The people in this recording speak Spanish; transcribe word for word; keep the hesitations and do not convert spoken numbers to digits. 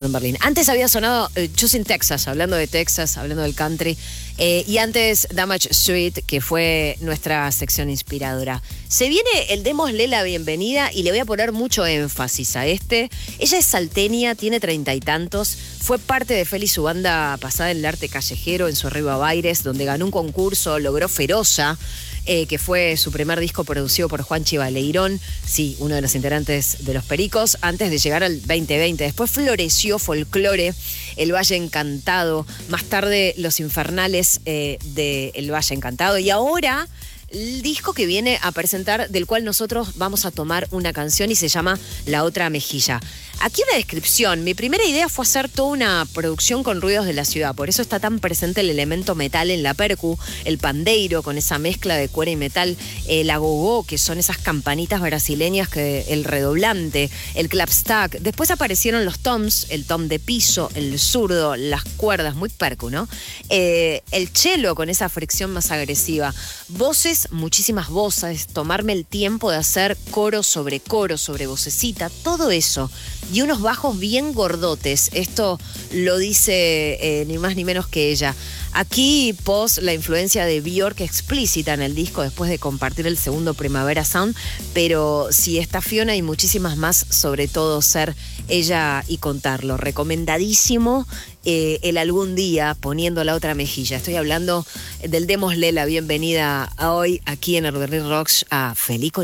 en Berlín. Antes había sonado eh, Choosing Texas, hablando de Texas, hablando del country. Eh, y antes Damage Street, que fue nuestra sección inspiradora. Se viene el Démosle la bienvenida y le voy a poner mucho énfasis a este. Ella es salteña, tiene treinta y tantos. Fue parte de Feli, su banda pasada en el arte callejero, en su arribo a Baires, donde ganó un concurso, logró Feroza. Eh, que fue su primer disco producido por Juanchi Baleirón, sí, uno de los integrantes de Los Pericos, antes de llegar al veinte veinte. Después floreció Folklore, El Valle Encantado, más tarde Los Infernales eh, de El Valle Encantado, y ahora el disco que viene a presentar, del cual nosotros vamos a tomar una canción y se llama La Otra Mejilla. Aquí una descripción. Mi primera idea fue hacer toda una producción con ruidos de la ciudad. Por eso está tan presente el elemento metal en la percu, el pandeiro con esa mezcla de cuerda y metal, el agogó, que son esas campanitas brasileñas, que el redoblante, el clapstack. Después aparecieron los toms, el tom de piso, el zurdo, las cuerdas, muy percu, ¿no? Eh, el cello con esa fricción más agresiva. Voces, muchísimas voces, tomarme el tiempo de hacer coro sobre coro, sobre vocecita, todo eso. Y unos bajos bien gordotes. Esto lo dice eh, ni más ni menos que ella. Aquí, post la influencia de Björk explícita en el disco después de compartir el segundo Primavera Sound, pero sí está Fiona y muchísimas más, sobre todo ser ella y contarlo. Recomendadísimo eh, el Algún Día, poniendo La Otra Mejilla. Estoy hablando del Démosle la bienvenida a hoy aquí en Berlín Rocks a Feli.